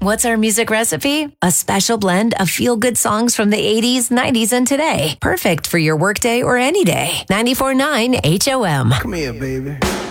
What's our music recipe? A special blend of feel-good songs from the 80s, 90s, and today. Perfect for your workday or any day. 94.9 HOM. Come here, baby.